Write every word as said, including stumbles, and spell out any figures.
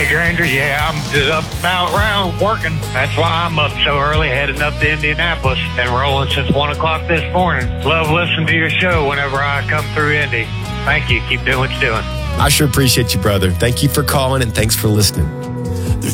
Hey, Granger, yeah, I'm just up about around working. That's why I'm up so early, heading up to Indianapolis and rolling since one o'clock this morning. Love listening to your show whenever I come through Indy. Thank you. Keep doing what you're doing. I sure appreciate you, brother. Thank you for calling and thanks for listening.